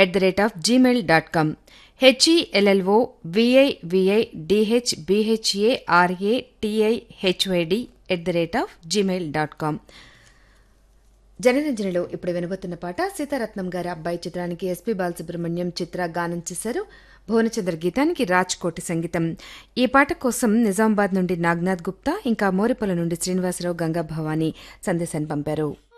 hello@gmail.com hello@gmail.com. జనరంజనలో ఇప్పుడు వినబోతున్న పాట సీతారత్నం గారి అబ్బాయి చిత్రానికి ఎస్పీ బాలసుబ్రహ్మణ్యం చిత్ర గానం చేశారు. భువనచంద్ర గీతానికి రాజ్ కోటి సంగీతం. ఈ పాట కోసం నిజామాబాద్ నుండి నాగ్నాథ్ గుప్తా ఇంకా మోరిపల నుండి శ్రీనివాసరావు గంగా భవానీ సందేశాన్ని పంపారు.